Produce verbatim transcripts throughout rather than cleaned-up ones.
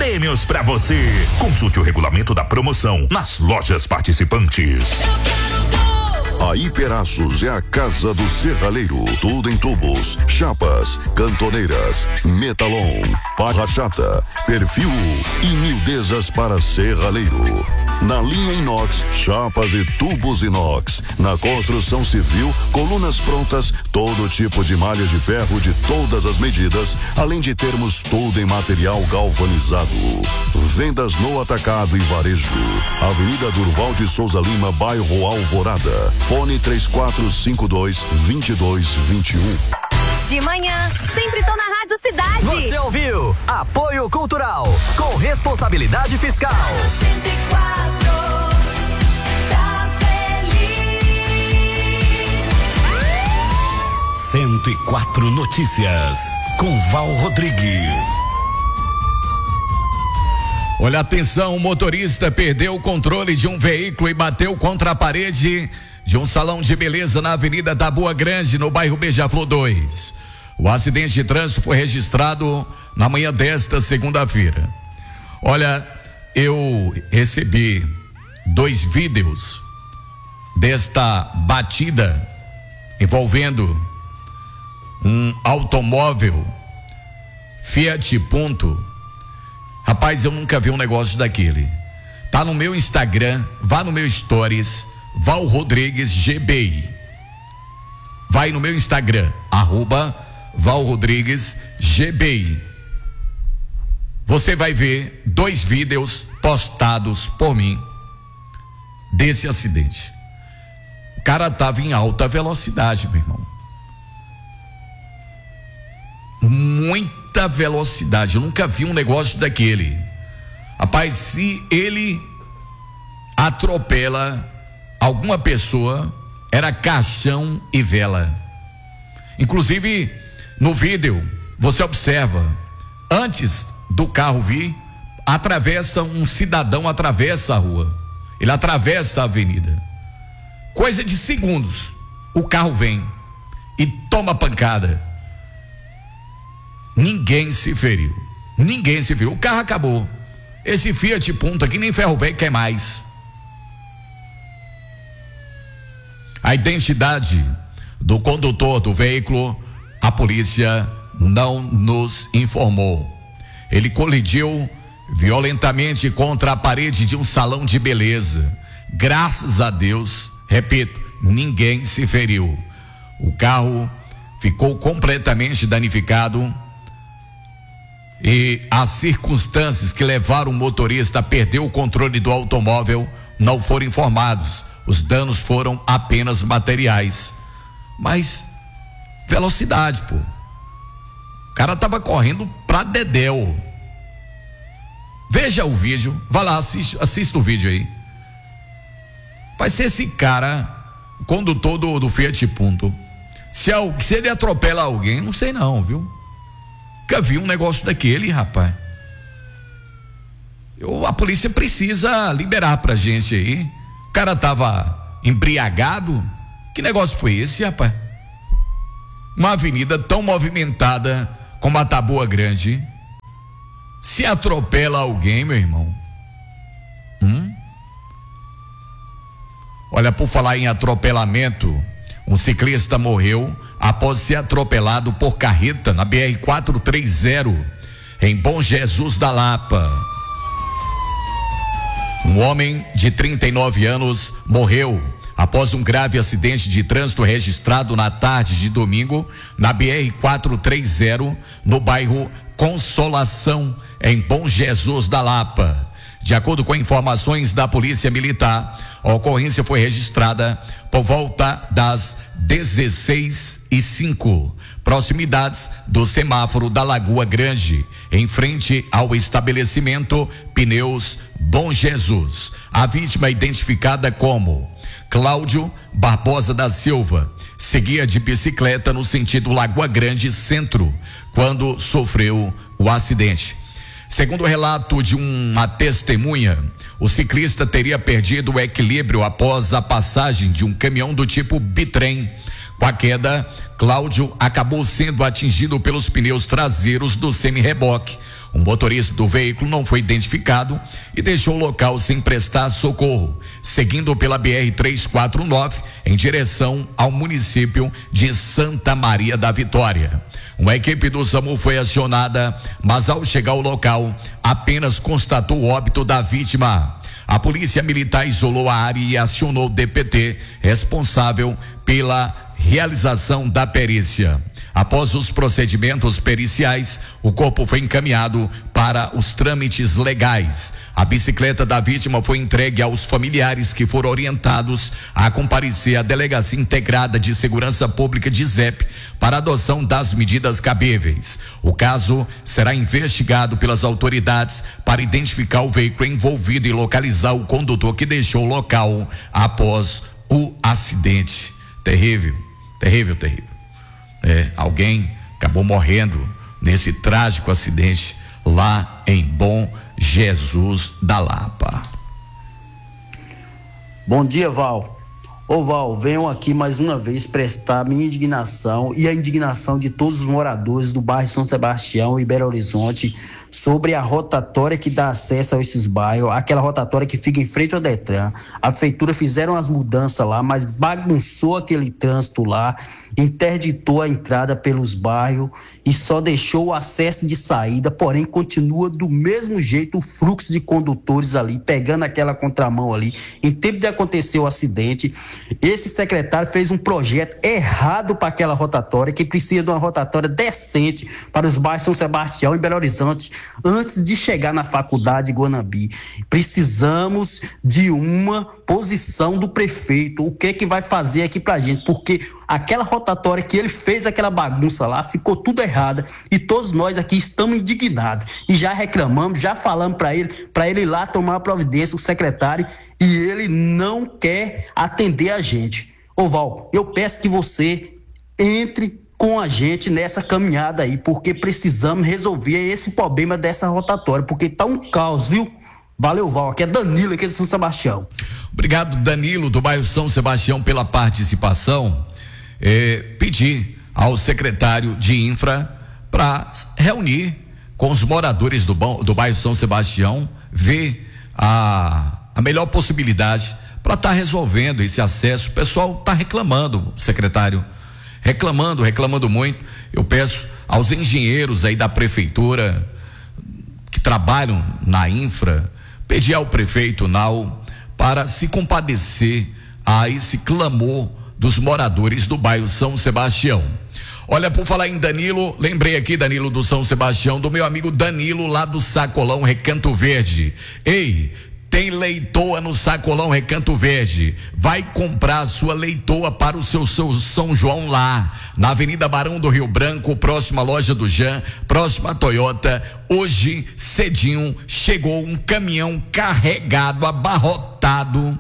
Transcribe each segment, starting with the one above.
prêmios pra você. Consulte o regulamento da promoção nas lojas participantes. A Hiperaços é a casa do serralheiro. Tudo em tubos, chapas, cantoneiras, metalon, barra chata, perfil e miudezas para serralheiro. Na linha inox, chapas e tubos inox. Na construção civil, colunas prontas, todo tipo de malhas de ferro de todas as medidas, além de termos tudo em material galvanizado. Vendas no atacado e varejo. Avenida Durval de Souza Lima, bairro Alvorada. Fone três quatro cinco dois, dois dois dois um. De manhã, sempre tô na Rádio Cidade. Você ouviu? Apoio Cultural, com responsabilidade fiscal. cento e quatro, tá feliz. cento e quatro Notícias, com Val Rodrigues. Olha, atenção, o motorista perdeu o controle de um veículo e bateu contra a parede de um salão de beleza na Avenida da Boa Grande, no bairro Beija-Flor dois. O acidente de trânsito foi registrado na manhã desta segunda-feira. Olha, eu recebi dois vídeos desta batida envolvendo um automóvel Fiat Punto. Rapaz, eu nunca vi um negócio daquele. Tá no meu Instagram, vá no meu Stories, Val Rodrigues G B I. Vai no meu Instagram, arroba Val Rodrigues G B I. Você vai ver dois vídeos postados por mim desse acidente. O cara tava em alta velocidade, meu irmão. Muita velocidade. Eu nunca vi um negócio daquele. Rapaz, se ele atropela alguma pessoa, era caixão e vela. Inclusive, no vídeo, você observa, antes do carro vir, atravessa um cidadão, atravessa a rua. Ele atravessa a avenida. Coisa de segundos, o carro vem e toma pancada. Ninguém se feriu. Ninguém se feriu. O carro acabou. Esse Fiat Punto aqui nem ferro velho quer mais. A identidade do condutor do veículo, a polícia não nos informou. Ele colidiu violentamente contra a parede de um salão de beleza. Graças a Deus, repito, ninguém se feriu. O carro ficou completamente danificado e as circunstâncias que levaram o motorista a perder o controle do automóvel não foram informados. Os danos foram apenas materiais. Mas velocidade, pô. O cara tava correndo pra dedéu. Veja o vídeo, vai lá, assiste, assista o vídeo aí. Vai ser esse cara, condutor do, do Fiat Punto. Se, se ele atropela alguém, não sei não, viu? Nunca vi um negócio daquele, rapaz. Eu, a polícia precisa liberar pra gente aí. O cara tava embriagado. Que negócio foi esse, rapaz? Uma avenida tão movimentada como a Taboa Grande. Se atropela alguém, meu irmão. Hum? Olha, por falar em atropelamento, um ciclista morreu após ser atropelado por carreta na B R quatrocentos e trinta, em Bom Jesus da Lapa. Um homem de trinta e nove anos morreu após um grave acidente de trânsito registrado na tarde de domingo na B R quatrocentos e trinta, no bairro Consolação, em Bom Jesus da Lapa. De acordo com informações da Polícia Militar, a ocorrência foi registrada por volta das dezesseis e cinco, proximidades do semáforo da Lagoa Grande, em frente ao estabelecimento Pneus Bom Jesus. A vítima é identificada como Cláudio Barbosa da Silva seguia de bicicleta no sentido Lagoa Grande Centro quando sofreu o acidente. Segundo o relato de uma testemunha, o ciclista teria perdido o equilíbrio após a passagem de um caminhão do tipo bitrem. Com a queda, Cláudio acabou sendo atingido pelos pneus traseiros do semi-reboque. Um motorista do veículo não foi identificado e deixou o local sem prestar socorro, seguindo pela B R trezentos e quarenta e nove em direção ao município de Santa Maria da Vitória. Uma equipe do SAMU foi acionada, mas ao chegar ao local, apenas constatou o óbito da vítima. A polícia militar isolou a área e acionou o D P T, responsável pela realização da perícia. Após os procedimentos periciais, o corpo foi encaminhado para os trâmites legais. A bicicleta da vítima foi entregue aos familiares, que foram orientados a comparecer à Delegacia Integrada de Segurança Pública de Z E P para adoção das medidas cabíveis. O caso será investigado pelas autoridades para identificar o veículo envolvido e localizar o condutor que deixou o local após o acidente. Terrível, terrível, terrível. É, alguém acabou morrendo nesse trágico acidente lá em Bom Jesus da Lapa. Bom dia, Val. Ô Val, venho aqui mais uma vez prestar minha indignação e a indignação de todos os moradores do bairro São Sebastião e Belo Horizonte sobre a rotatória que dá acesso a esses bairros, aquela rotatória que fica em frente ao Detran. A prefeitura fizeram as mudanças lá, mas bagunçou aquele trânsito lá, interditou a entrada pelos bairros e só deixou o acesso de saída, porém continua do mesmo jeito o fluxo de condutores ali, pegando aquela contramão ali. Em tempo de acontecer o acidente, esse secretário fez um projeto errado para aquela rotatória, que precisa de uma rotatória decente para os bairros São Sebastião e Belo Horizonte, antes de chegar na faculdade Guanambi. Precisamos de uma posição do prefeito, o que é que vai fazer aqui pra gente, porque aquela rotatória que ele fez, aquela bagunça lá, ficou tudo errada e todos nós aqui estamos indignados e já reclamamos, já falamos para ele, para ele ir lá tomar a providência, o secretário, e ele não quer atender a gente. Ô Val, eu peço que você entre com a gente nessa caminhada aí, porque precisamos resolver esse problema dessa rotatória, porque tá um caos, viu? Valeu, Val. Aqui é Danilo, aqui de São Sebastião. Obrigado, Danilo, do bairro São Sebastião, pela participação. É, pedir ao secretário de Infra para reunir com os moradores do, do bairro São Sebastião, ver a, a melhor possibilidade para estar tá resolvendo esse acesso. O pessoal está reclamando, secretário, reclamando, reclamando muito. Eu peço aos engenheiros aí da prefeitura que trabalham na Infra, pedir ao prefeito Nau para se compadecer a esse clamor dos moradores do bairro São Sebastião. Olha, por falar em Danilo, lembrei aqui, Danilo do São Sebastião, do meu amigo Danilo lá do Sacolão Recanto Verde. Ei, tem leitoa no Sacolão Recanto Verde. Vai comprar a sua leitoa para o seu, seu São João lá, na Avenida Barão do Rio Branco, próxima à loja do Jean, próxima à Toyota. Hoje, cedinho, chegou um caminhão carregado, abarrotado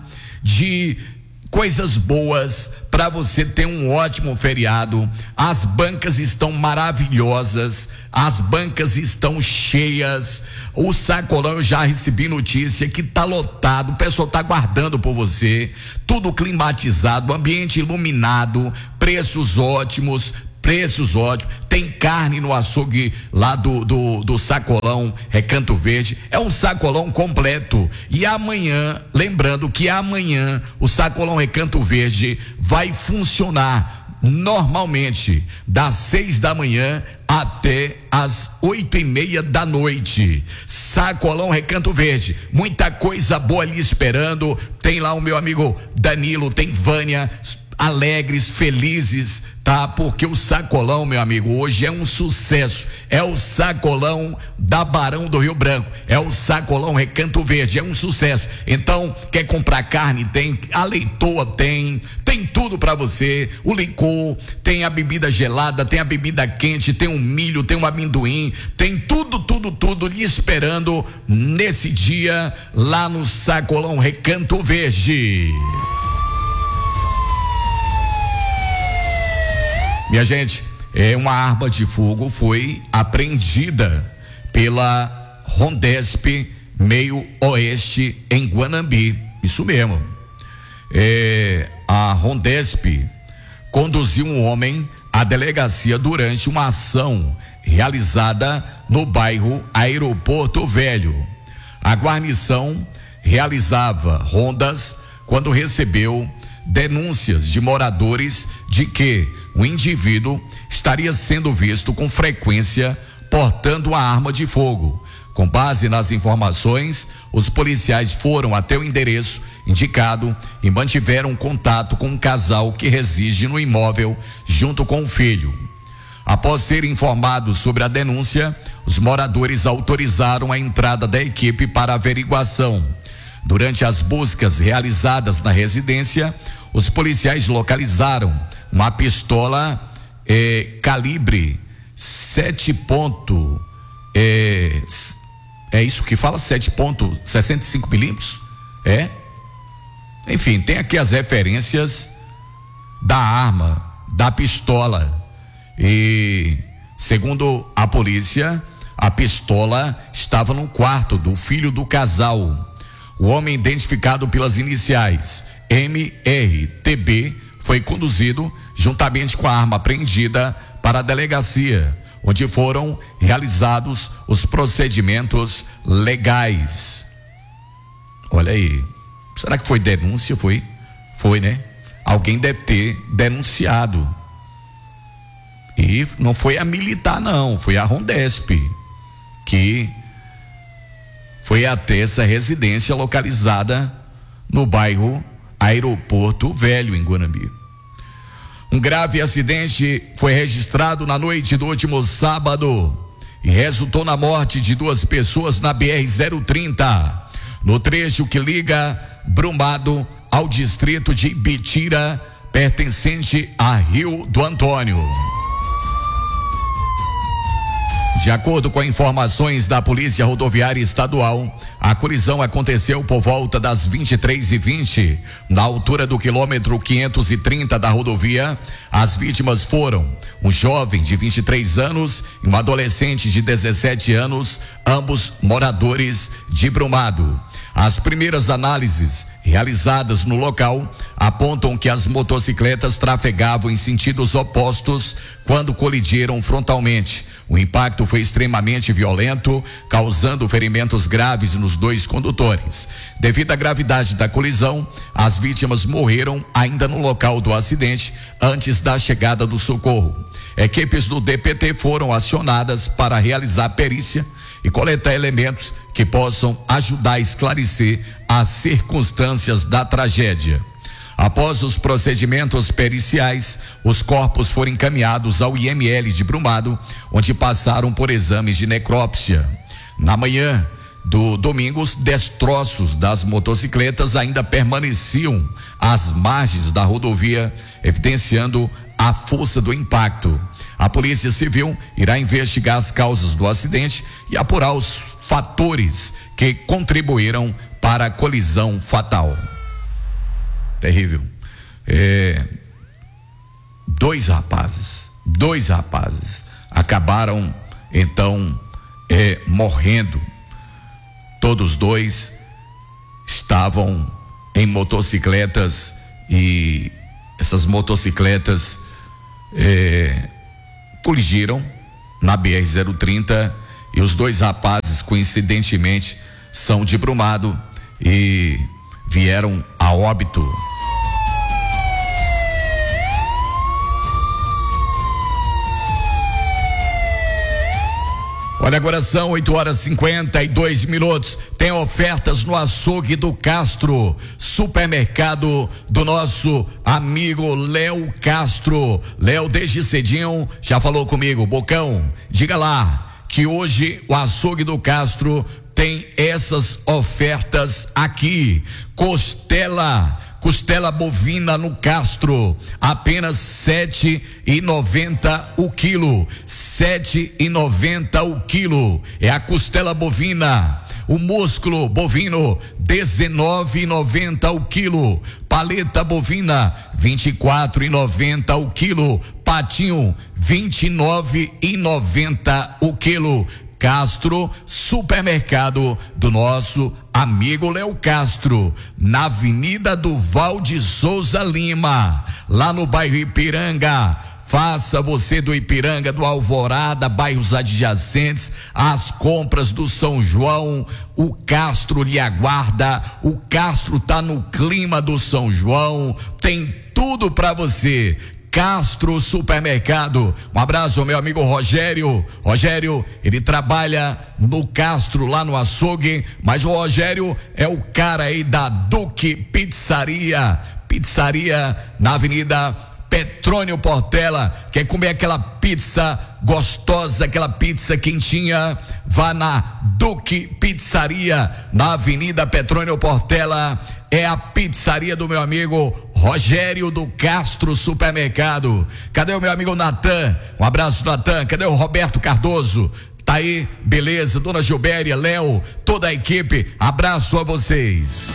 de coisas boas para você ter um ótimo feriado. As bancas estão maravilhosas, as bancas estão cheias. O Sacolão, eu já recebi notícia que tá lotado, o pessoal tá aguardando por você, tudo climatizado, ambiente iluminado, preços ótimos, preços ótimos. Tem carne no açougue lá do, do, do Sacolão Recanto Verde. É um sacolão completo. E amanhã, lembrando que amanhã o Sacolão Recanto Verde vai funcionar normalmente das seis da manhã até as oito e meia da noite. Sacolão Recanto Verde, muita coisa boa ali esperando. Tem lá o meu amigo Danilo, tem Vânia, alegres, felizes, tá? Porque o Sacolão, meu amigo, hoje é um sucesso. É o Sacolão da Barão do Rio Branco, é o Sacolão Recanto Verde, é um sucesso. Então, quer comprar carne? Tem, a leitoa tem, tem tudo pra você. O licor, tem a bebida gelada, tem a bebida quente, tem um milho, tem um amendoim, tem tudo, tudo, tudo lhe esperando nesse dia lá no Sacolão Recanto Verde. Minha gente, é, uma arma de fogo foi apreendida pela Rondesp Meio Oeste em Guanambi. Isso mesmo. É, a Rondesp conduziu um homem à delegacia durante uma ação realizada no bairro Aeroporto Velho. A guarnição realizava rondas quando recebeu denúncias de moradores de que o indivíduo estaria sendo visto com frequência portando uma arma de fogo. Com base nas informações, os policiais foram até o endereço indicado e mantiveram contato com um casal que reside no imóvel junto com o filho. Após serem informados sobre a denúncia, os moradores autorizaram a entrada da equipe para averiguação. Durante as buscas realizadas na residência, os policiais localizaram uma pistola eh, calibre sete ponto é, é isso que fala? sete ponto sessenta e cinco milímetros? É? Enfim, tem aqui as referências da arma, da pistola. E segundo a polícia, a pistola estava no quarto do filho do casal. O homem, identificado pelas iniciais M R T B, foi conduzido juntamente com a arma apreendida para a delegacia, onde foram realizados os procedimentos legais. Olha aí, será que foi denúncia? Foi? Foi, né? Alguém deve ter denunciado. E não foi a militar, não, foi a Rondesp que foi até essa residência localizada no bairro Aeroporto Velho, em Guanambi. Um grave acidente foi registrado na noite do último sábado e resultou na morte de duas pessoas na B R zero trinta, no trecho que liga Brumado ao distrito de Ibitira, pertencente a Rio do Antônio. De acordo com informações da Polícia Rodoviária Estadual, a colisão aconteceu por volta das vinte e três e vinte, na altura do quilômetro quinhentos e trinta da rodovia. As vítimas foram um jovem de vinte e três anos e um adolescente de dezessete anos, ambos moradores de Brumado. As primeiras análises realizadas no local apontam que as motocicletas trafegavam em sentidos opostos quando colidiram frontalmente. O impacto foi extremamente violento, causando ferimentos graves nos dois condutores. Devido à gravidade da colisão, as vítimas morreram ainda no local do acidente antes da chegada do socorro. Equipes do D P T foram acionadas para realizar perícia e coletar elementos que possam ajudar a esclarecer as circunstâncias da tragédia. Após os procedimentos periciais, os corpos foram encaminhados ao I M L de Brumado, onde passaram por exames de necrópsia. Na manhã do domingo, os destroços das motocicletas ainda permaneciam às margens da rodovia, evidenciando a força do impacto. A Polícia Civil irá investigar as causas do acidente e apurar os fatores que contribuíram para a colisão fatal. Terrível. É, dois rapazes, dois rapazes acabaram então é, morrendo. Todos dois estavam em motocicletas e essas motocicletas é, colidiram na B R zero trinta e os dois rapazes, coincidentemente, são de Brumado e vieram a óbito. Olha, agora são oito horas e cinquenta e dois minutos. Tem ofertas no Açougue do Castro, supermercado do nosso amigo Léo Castro. Léo, desde cedinho, já falou comigo. Bocão, diga lá que hoje o Açougue do Castro tem essas ofertas aqui. Costela, costela bovina no Castro, apenas sete e noventa o quilo. Sete e noventa o quilo. É a costela bovina. O músculo bovino, dezenove e noventa o quilo. Paleta bovina, vinte e quatro e noventa o quilo. Patinho, vinte e nove e noventa o quilo. Castro, supermercado do nosso amigo Léo Castro, na Avenida do Val de Souza Lima, lá no bairro Ipiranga. Faça você do Ipiranga, do Alvorada, bairros adjacentes, as compras do São João. O Castro lhe aguarda. O Castro tá no clima do São João. Tem tudo para você. Castro Supermercado. Um abraço ao meu amigo Rogério. Rogério, ele trabalha no Castro, lá no açougue, mas o Rogério é o cara aí da Duque Pizzaria. Pizzaria na Avenida Petrônio Portela. Quer comer aquela pizza gostosa, aquela pizza quentinha? Vá na Duque Pizzaria, na Avenida Petrônio Portela. É a pizzaria do meu amigo Rogério do Castro Supermercado. Cadê o meu amigo Natan? Um abraço, Natan. Cadê o Roberto Cardoso? Tá aí, beleza. Dona Gilbéria, Léo, toda a equipe. Abraço a vocês.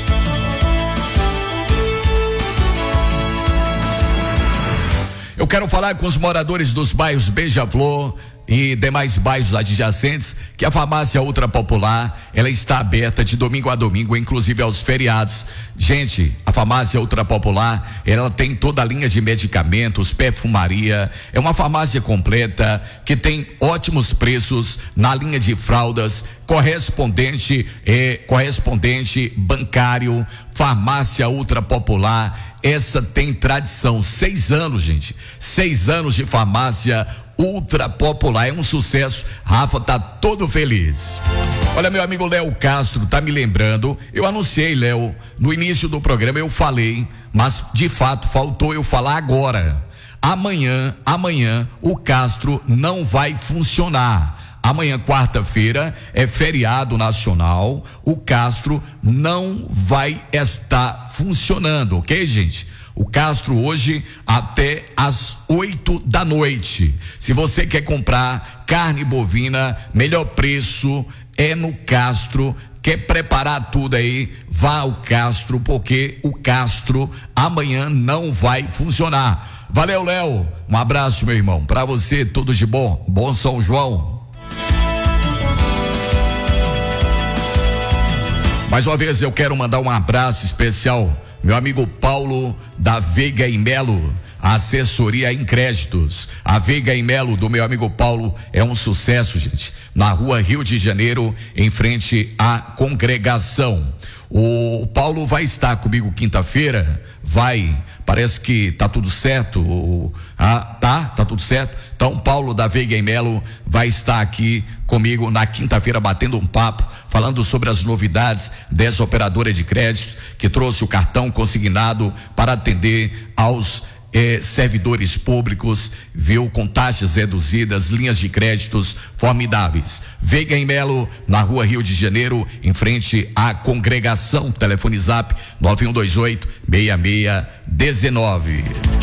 Eu quero falar com os moradores dos bairros Beija-Flor e demais bairros adjacentes que a farmácia Ultra Popular, ela está aberta de domingo a domingo, inclusive aos feriados. Gente, a farmácia Ultra Popular, ela tem toda a linha de medicamentos, perfumaria, é uma farmácia completa que tem ótimos preços na linha de fraldas, correspondente, eh, correspondente bancário. Farmácia Ultra Popular, essa tem tradição, seis anos, gente, seis anos de farmácia Ultra Popular, é um sucesso. Rafa tá todo feliz. Olha, meu amigo Léo Castro tá me lembrando, eu anunciei, Léo, no início do programa eu falei, mas de fato faltou eu falar agora. Amanhã, amanhã o Castro não vai funcionar. Amanhã, quarta-feira, é feriado nacional, o Castro não vai estar funcionando, ok, gente? O Castro hoje até às oito da noite. Se você quer comprar carne bovina, melhor preço é no Castro. Quer preparar tudo aí, vá ao Castro, porque o Castro amanhã não vai funcionar. Valeu, Léo. Um abraço, meu irmão. Pra você, tudo de bom. Bom São João. Mais uma vez eu quero mandar um abraço especial, meu amigo Paulo da Veiga e Melo, assessoria em créditos. A Veiga e Melo do meu amigo Paulo é um sucesso, gente, na rua Rio de Janeiro, em frente à congregação. O Paulo vai estar comigo quinta-feira, vai, parece que tá tudo certo, o, ah, tá, tá tudo certo. Então Paulo da Veiga e Melo vai estar aqui comigo na quinta-feira batendo um papo, falando sobre as novidades dessa operadora de créditos que trouxe o cartão consignado para atender aos Eh, servidores públicos, viu, com taxas reduzidas, linhas de créditos formidáveis. Veiga e Melo, na rua Rio de Janeiro, em frente à congregação. Telefone Zap nove um dois oito, seis seis um nove.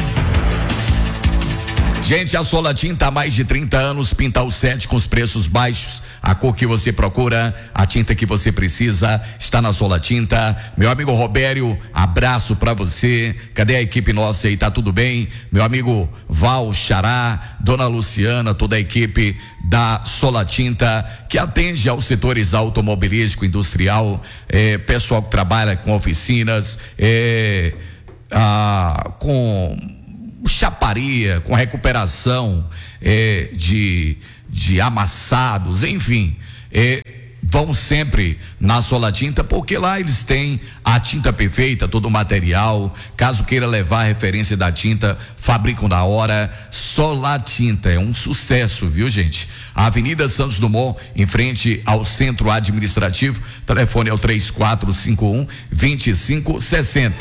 Gente, a Solatinta há mais de trinta anos, pinta o set com os preços baixos, a cor que você procura, a tinta que você precisa, está na Solatinta. Meu amigo Robério, abraço pra você. Cadê a equipe nossa aí? Tá tudo bem? Meu amigo Val Xará, Dona Luciana, toda a equipe da Solatinta, que atende aos setores automobilístico, industrial, eh, pessoal que trabalha com oficinas, eh, ah, com chaparia, com recuperação eh, de, de amassados, enfim, eh, vão sempre na Solatinta, porque lá eles têm a tinta perfeita, todo o material. Caso queira levar a referência da tinta, fabricam na hora. Solatinta é um sucesso, viu, gente? A Avenida Santos Dumont, em frente ao Centro Administrativo. Telefone é o três quatro cinco um, dois cinco seis zero.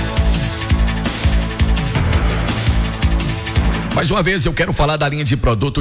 Mais uma vez eu quero falar da linha de produtos